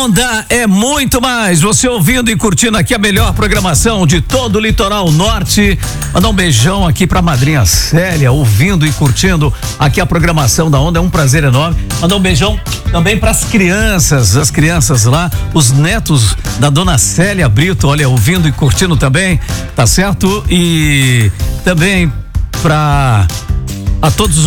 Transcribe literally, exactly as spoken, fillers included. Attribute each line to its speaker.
Speaker 1: Onda é muito mais. Você ouvindo e curtindo aqui a melhor programação de todo o litoral norte. Mandar um beijão aqui pra madrinha Célia, ouvindo e curtindo aqui a programação da Onda. É um prazer enorme. Mandar um beijão também pras crianças, as crianças lá, os netos da dona Célia Brito, olha, ouvindo e curtindo também, tá certo? E também pra a todos os